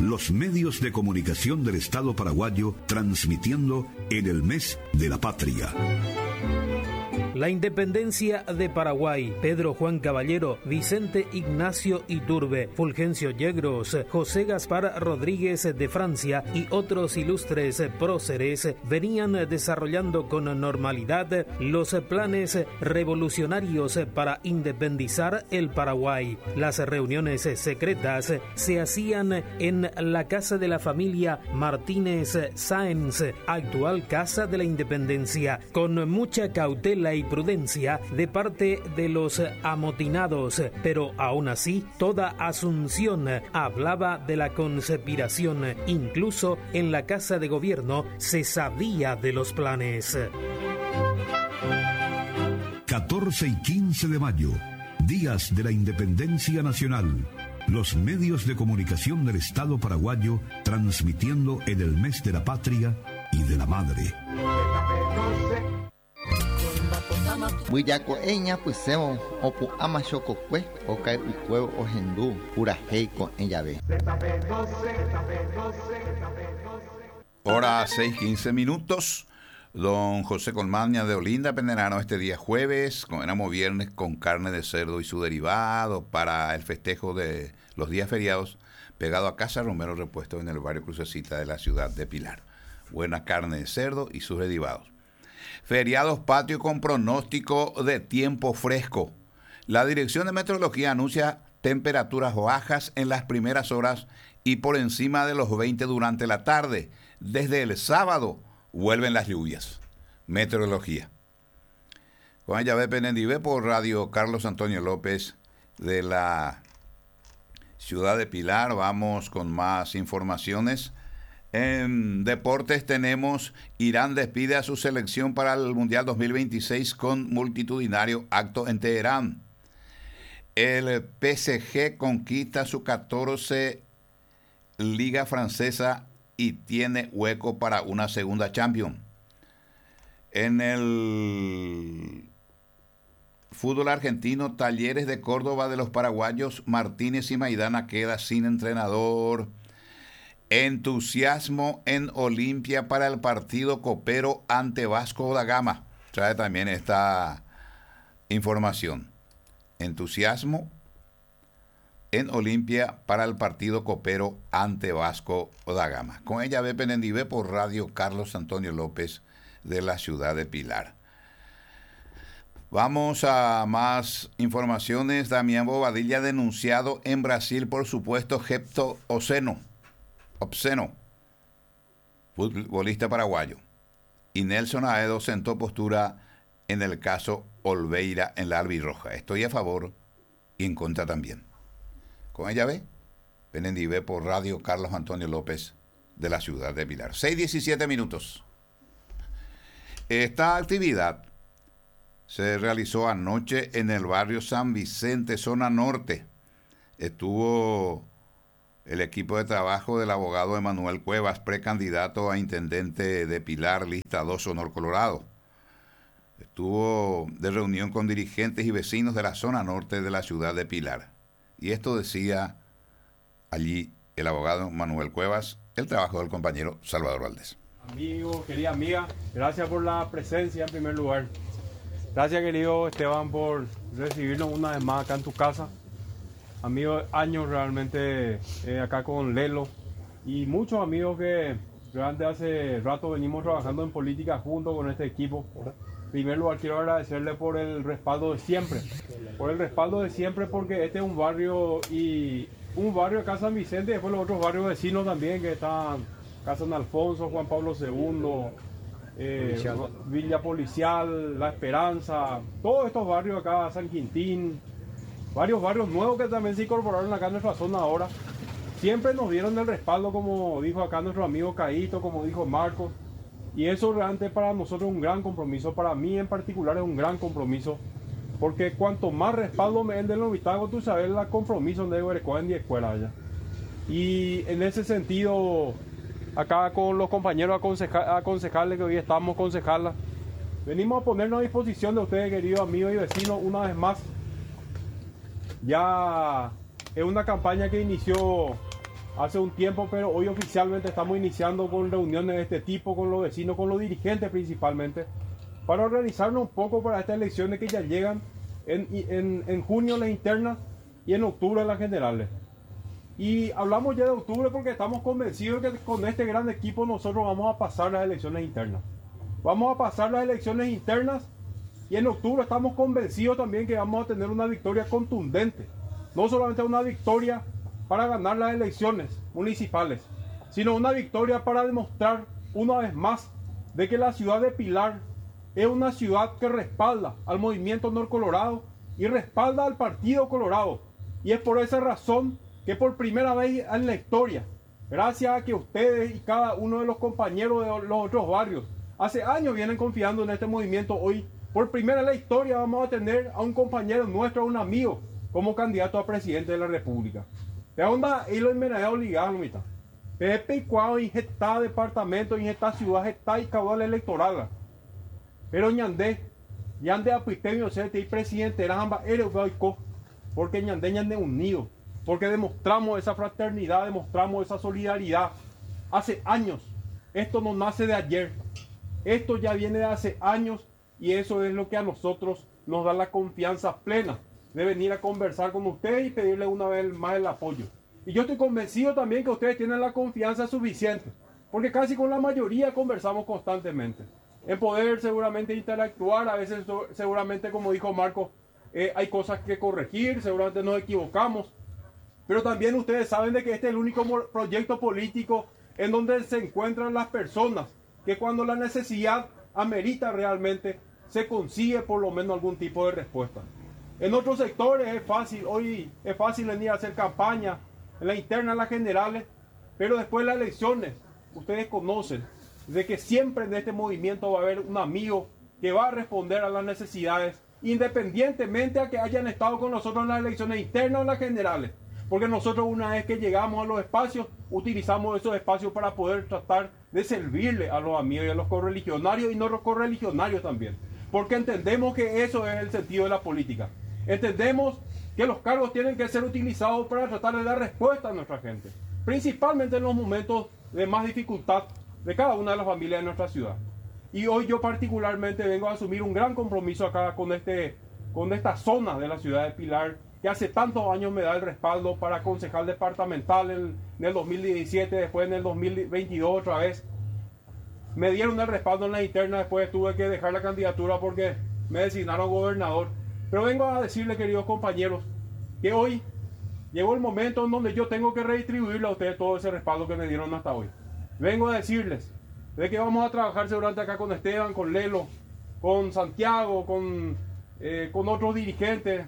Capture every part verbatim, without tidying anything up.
los medios de comunicación del Estado paraguayo transmitiendo en el mes de la patria. La independencia de Paraguay. Pedro Juan Caballero, Vicente Ignacio Iturbe, Fulgencio Yegros, José Gaspar Rodríguez de Francia y otros ilustres próceres venían desarrollando con normalidad los planes revolucionarios para independizar el Paraguay. Las reuniones secretas se hacían en la casa de la familia Martínez Sáenz, actual Casa de la Independencia, con mucha cautela y prudencia de parte de los amotinados, pero aún así toda Asunción hablaba de la conspiración. Incluso en la Casa de Gobierno se sabía de los planes. catorce y quince de mayo, días de la Independencia Nacional. Los medios de comunicación del Estado paraguayo transmitiendo en el mes de la patria y de la madre. Buillaco eña pusemos opu ama chococue o cae ucuevo o hendú pura heico en llave. Hora seis quince minutos. Don José Colmaña de Olinda Penderano este día jueves, comemos viernes con carne de cerdo y su derivado para el festejo de los días feriados, pegado a Casa Romero Repuesto en el barrio Crucecita de la ciudad de Pilar. Buena carne de cerdo y sus derivados. Feriados patrio con pronóstico de tiempo fresco. La Dirección de Meteorología anuncia temperaturas bajas en las primeras horas y por encima de los veinte durante la tarde. Desde el sábado vuelven las lluvias. Meteorología. Juan Yahvé Penendivé por Radio Carlos Antonio López de la ciudad de Pilar. Vamos con más informaciones. En deportes tenemos: Irán despide a su selección para el Mundial dos mil veintiséis con multitudinario acto en Teherán. El P S G conquista su catorce Liga Francesa y tiene hueco para una segunda Champions. En el fútbol argentino, Talleres de Córdoba de los paraguayos Martínez y Maidana queda sin entrenador. Entusiasmo en Olimpia para el partido copero ante Vasco da Gama. Trae también esta información. Entusiasmo en Olimpia para el partido copero ante Vasco da Gama. Con ella ve Penendivé por Radio Carlos Antonio López de la ciudad de Pilar. Vamos a más informaciones. Damián Bobadilla denunciado en Brasil por supuesto gesto obsceno. Obsceno, futbolista paraguayo. Y Nelson Aedo sentó postura en el caso Olveira en la albirroja. Estoy a favor y en contra también. Con ella ve, Penendivé por Radio Carlos Antonio López de la ciudad de Pilar. seis diecisiete minutos. Esta actividad se realizó anoche en el barrio San Vicente, zona norte. Estuvo el equipo de trabajo del abogado Emanuel Cuevas, precandidato a intendente de Pilar, lista dos, Honor Colorado. Estuvo de reunión con dirigentes y vecinos de la zona norte de la ciudad de Pilar. Y esto decía allí el abogado Manuel Cuevas, el trabajo del compañero Salvador Valdés. Amigo, querida amiga, gracias por la presencia en primer lugar. Gracias, querido Esteban, por recibirnos una vez más acá en tu casa. Amigos, años realmente eh, acá con Lelo y muchos amigos que realmente hace rato venimos trabajando en política junto con este equipo. En primer lugar quiero agradecerle por el respaldo de siempre, por el respaldo de siempre porque este es un barrio y un barrio acá San Vicente y después los otros barrios vecinos también que están acá San Alfonso, Juan Pablo segundo, eh, Policial. Villa Policial, La Esperanza, todos estos barrios acá, San Quintín. Varios barrios nuevos que también se incorporaron acá en nuestra zona ahora. Siempre nos dieron el respaldo, como dijo acá nuestro amigo Caíto, como dijo Marcos. Y eso realmente para nosotros es un gran compromiso. Para mí en particular es un gran compromiso. Porque cuanto más respaldo me den del Novitago, tú sabes el compromiso de en escuela allá. Y en ese sentido, acá con los compañeros aconseja aconsejarles que hoy estamos concejales, venimos a ponernos a disposición de ustedes, queridos amigos y vecinos, una vez más. Ya es una campaña que inició hace un tiempo, pero hoy oficialmente estamos iniciando con reuniones de este tipo, con los vecinos, con los dirigentes principalmente, para organizarnos un poco para estas elecciones que ya llegan en, en, en junio las internas y en octubre las generales. Y hablamos ya de octubre porque estamos convencidos que con este gran equipo nosotros vamos a pasar las elecciones internas. Vamos a pasar las elecciones internas y en octubre estamos convencidos también que vamos a tener una victoria contundente. No solamente una victoria para ganar las elecciones municipales, sino una victoria para demostrar una vez más de que la ciudad de Pilar es una ciudad que respalda al movimiento Norcolorado y respalda al Partido Colorado. Y es por esa razón que por primera vez en la historia, gracias a que ustedes y cada uno de los compañeros de los otros barrios hace años vienen confiando en este movimiento, hoy por primera vez en la historia vamos a tener a un compañero nuestro, a un amigo, como candidato a presidente de la República. ¿De dónde lo envenenado ligado, mitad? Pepe Cuau y esta departamento y esta ciudad está y caudal electoral. Pero ñandé, ñandé apuistemio sete y presidente era amba eres porque ñandé ñandé unido, porque demostramos esa fraternidad, demostramos esa solidaridad. Hace años, esto no nace de ayer, esto ya viene de hace años y eso es lo que a nosotros nos da la confianza plena de venir a conversar con ustedes y pedirle una vez más el apoyo. Y yo estoy convencido también que ustedes tienen la confianza suficiente, porque casi con la mayoría conversamos constantemente. En poder seguramente interactuar, a veces seguramente, como dijo Marco, eh, hay cosas que corregir, seguramente nos equivocamos, pero también ustedes saben de que este es el único proyecto político en donde se encuentran las personas, que cuando la necesidad amerita realmente, se consigue por lo menos algún tipo de respuesta. En otros sectores es fácil, hoy es fácil venir a hacer campaña, en la interna, en las generales, pero después de las elecciones, ustedes conocen de que siempre en este movimiento va a haber un amigo que va a responder a las necesidades, independientemente a que hayan estado con nosotros en las elecciones internas o en las generales. Porque nosotros una vez que llegamos a los espacios, utilizamos esos espacios para poder tratar de servirle a los amigos y a los correligionarios y no los correligionarios también. Porque entendemos que eso es el sentido de la política. Entendemos que los cargos tienen que ser utilizados para tratar de dar respuesta a nuestra gente, principalmente en los momentos de más dificultad de cada una de las familias de nuestra ciudad. Y hoy yo particularmente vengo a asumir un gran compromiso acá con, este, con esta zona de la ciudad de Pilar, que hace tantos años me da el respaldo para concejal departamental en, en el dos mil diecisiete, después en el dos mil veintidós otra vez. Me dieron el respaldo en la interna, después tuve que dejar la candidatura porque me designaron gobernador. Pero vengo a decirles, queridos compañeros, que hoy llegó el momento en donde yo tengo que redistribuirle a ustedes todo ese respaldo que me dieron hasta hoy. Vengo a decirles de que vamos a trabajar seguramente acá con Esteban, con Lelo, con Santiago, con, eh, con otros dirigentes,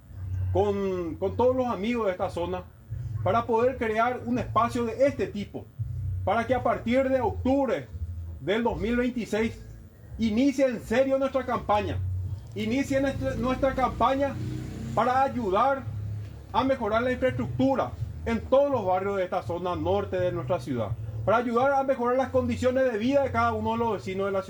con, con todos los amigos de esta zona, para poder crear un espacio de este tipo, para que a partir de octubre del dos mil veintiséis inicie en serio nuestra campaña. Inicie nuestra, nuestra campaña para ayudar a mejorar la infraestructura en todos los barrios de esta zona norte de nuestra ciudad, para ayudar a mejorar las condiciones de vida de cada uno de los vecinos de la ciudad.